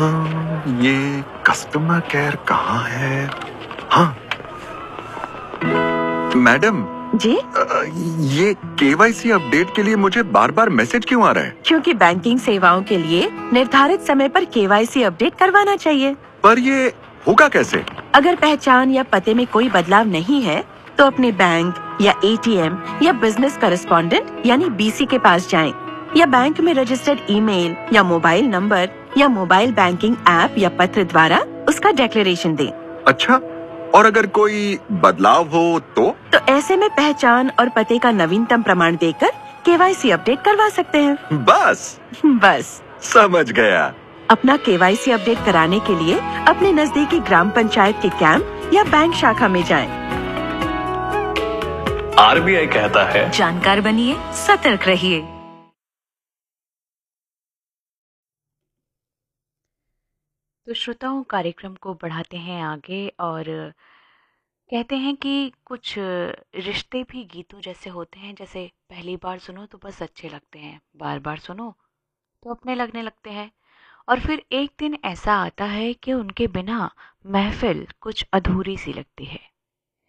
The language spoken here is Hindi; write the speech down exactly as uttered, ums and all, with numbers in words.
हाँ, ये कस्टमर केयर कहाँ है? हाँ, मैडम जी, अ, ये केवाईसी अपडेट के लिए मुझे बार बार मैसेज क्यों आ रहा है? क्योंकि बैंकिंग सेवाओं के लिए निर्धारित समय पर केवाईसी अपडेट करवाना चाहिए। पर ये होगा कैसे? अगर पहचान या पते में कोई बदलाव नहीं है, तो अपने बैंक या एटीएम या बिजनेस करेस्पॉन्डेंट यानी बीसी के पास जाएं, या बैंक में रजिस्टर्ड ईमेल या मोबाइल नंबर या मोबाइल बैंकिंग ऐप या पत्र द्वारा उसका डिक्लेरेशन दें। अच्छा, और अगर कोई बदलाव हो तो? तो ऐसे में पहचान और पते का नवीनतम प्रमाण देकर केवाईसी अपडेट करवा सकते हैं। बस बस समझ गया। अपना केवाईसी अपडेट कराने के लिए अपने नजदीकी ग्राम पंचायत के कैंप या बैंक शाखा में जाएं। आरबीआई कहता है, जानकार बनिए, सतर्क रहिए। तो श्रोताओं, कार्यक्रम को बढ़ाते हैं आगे और कहते हैं कि कुछ रिश्ते भी गीतों जैसे होते हैं, जैसे पहली बार सुनो तो बस अच्छे लगते हैं, बार बार सुनो तो अपने लगने लगते हैं, और फिर एक दिन ऐसा आता है कि उनके बिना महफिल कुछ अधूरी सी लगती है।